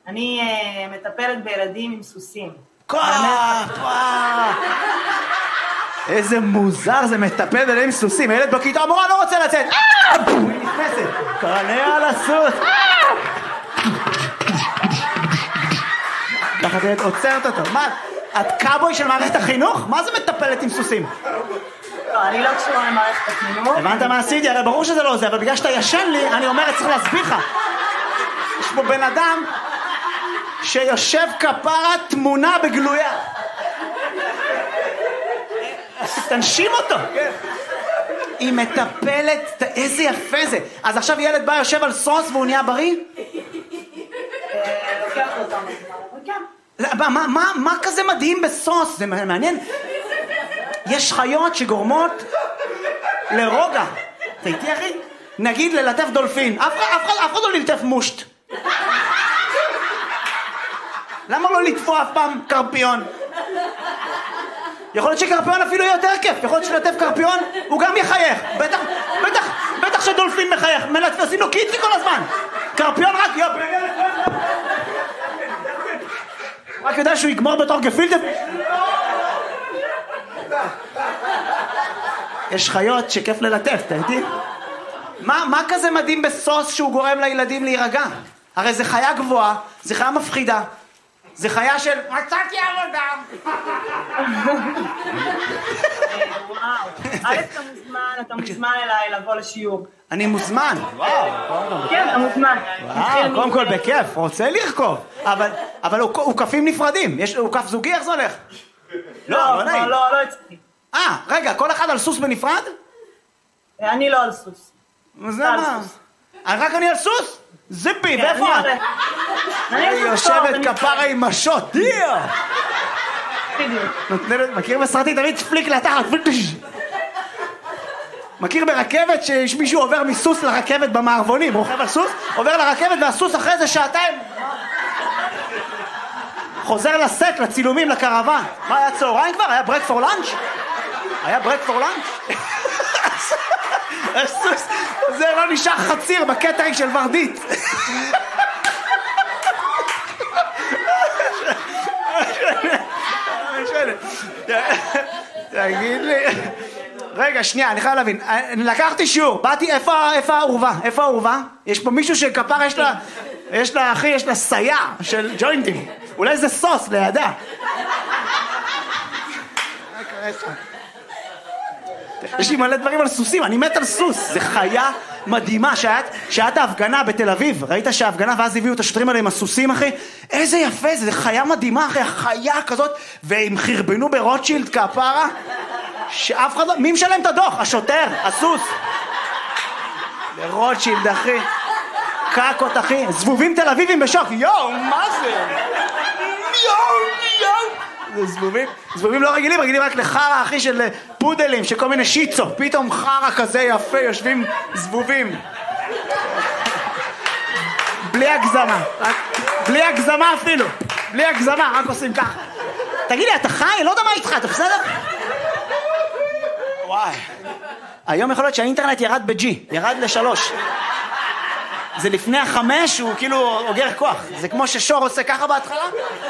אני מטפלת בילדים עם סוסים. איזה מוזר זה מטפל בילדים עם סוסים. ילד בכיתה, המורה לא רוצה לצאת. היא נכנסת. קנה על הסוס. ככה תהיה עוצרת אותו. מה? את קאבוי של מערכת החינוך? מה זה מטפלת עם סוסים? לא, אני לא קשורה למערכת החינוך. הבנת מה עשיתי? הרי ברור שזה לא עוזר, אבל בגלל שאתה ישן לי, אני אומרת, צריך להסביר לך. יש פה בן אדם שיושב כפרה תמונה בגלויה. תנשים אותו. היא מטפלת, איזה יפה זה. אז עכשיו ילד בא יושב על סוס והוא נהיה בריא? לוקח אותם, כן. מה כזה מדהים בסוס? זה מעניין. יש חיות שגורמות לרוגע. אתה איתי אחי? נגיד ללטף דולפין. אף אחד לא ללטף מושט. למה לא לטפוע אף פעם קרפיון? יכול להיות שקרפיון אפילו יותר כיף. יכול להיות שלטף קרפיון הוא גם יחייך. בטח שדולפין מחייך. עושים לו קיצי כל הזמן. קרפיון רק יודע שהוא יגמור בתור גפילטה. יש חיות שכיף ללטף, אתה איתי? מה כזה מדהים בסוס שהוא גורם לילדים להירגע? הרי זה חיה גבוהה, זה חיה מפחידה, זה חיה של מצאתי עבודה. אתה מוזמן אליי לבוא לשיעור. אני מוזמן. כן, אתה מוזמן. קודם כל בכיף, רוצה לרכוב. אבל הוא כפים נפרדים. הוא כף זוגי, איך זה הולך? לא הצליחי. רגע, כל אחד על סוס בנפרד? אני לא על סוס. אז למה? רק אני על סוס? זיפי, ואיפה את? אני יושבת כפרה עם משות. מכיר בסרטי תמיד פליק לתחת. מכיר ברכבת שיש מישהו עובר מסוס לרכבת במערבונים, רוכב על סוס, עובר לרכבת והסוס אחרי זה שעתיים חוזר לסט, לצילומים, לקרוון. מה היה צהריים כבר? היה ברק פור לנץ'? היה ברק פור לנץ'? הסוס זה לא נשאר חציר בקטרינג של ורדית. תגיד לי, רגע שנייה, אני חייב להבין, לקחתי שיעור, באתי, איפה העורבה? איפה העורבה? יש פה מישהו שכפר יש לה אחי, יש לה סייע של ג'וינטים, אולי זה סוס לידה. יש לי מלא דברים על סוסים, אני מת על סוס, זה חיה מדהימה. שאת ההפגנה בתל אביב, ראית שההפגנה ואז הביאו את השוטרים האלה עם הסוסים אחי? איזה יפה זה, זה חיה מדהימה אחי, חיה כזאת, והם חרבנו ברוטשילד כפרה שאף אחד לא, מי משלם את הדוח? השוטר, הסוס. לרוטשילד אחי, קקות אחי, זבובים תל אביבים בשוק, יואו מה זה? יואו זבובים לא רגילים רק לחרה אחי של פודלים, שכל מיני שיצו, פתאום חרה כזה יפה, יושבים זבובים בלי הגזמה אפילו, בלי הגזמה, רק עושים ככה. תגיד לי, אתה חי? לא יודע מה איתך, אתה בסדר? וואי, היום יכול להיות שהאינטרנט ירד בג'י, ירד ל3. זה לפני 5, הוא כאילו אוגר כוח. זה כמו ששור עושה ככה בהתחלה.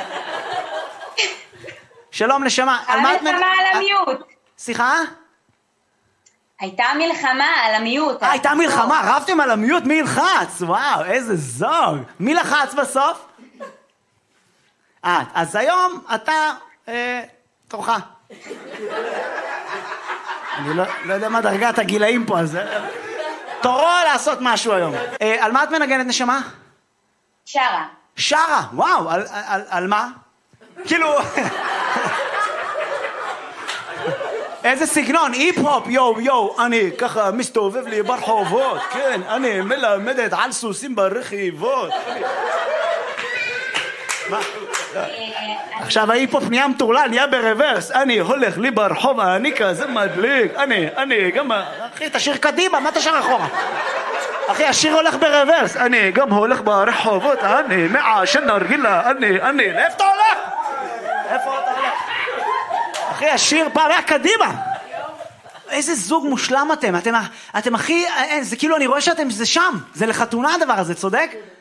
שלום נשמה. המלחמה על המיוט. סליחה? הייתה מלחמה על המיוט. הייתה מלחמה, רבתם על המיוט, מי ילחץ? וואו, איזה זוג. מי לחץ בסוף? אז היום אתה תורך. אני לא יודע מה דרגת הגילאים פה, אז תורו לעשות משהו היום. על מה את מנגנת נשמה? שרה. שרה, וואו, על מה? כאילו... איזה סגנון, היפ-הופ, יו, אני ככה מסתובב לי ברחובות, כן, אני מלמדת על סוסים ברכיבות. מה? עכשיו ההיפ-הופ נהיה מטורלל, נהיה ברוורס, אני הולך לי ברחוב, אני כזה מדליק, אני גם, אחי, תשאיר קדימה, מה תשאיר אחורה? אחי, השיר הולך ברוורס, אני גם הולך ברחובות, אני מעשן נרגילה, אני, לאיפה אתה הולך? איפה אתה הולך? אחי, השיר פעם היה קדימה. איזה זוג מושלם אתם הכי, זה כאילו אני רואה שאתם, זה שם, זה לחתונה הדבר הזה, צודק?